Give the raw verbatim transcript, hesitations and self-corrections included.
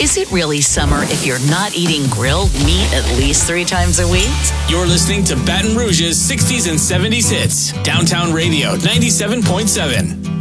Is it really summer if you're not eating grilled meat at least three times a week? You're listening to Baton Rouge's sixties and seventies hits. Downtown Radio ninety-seven point seven.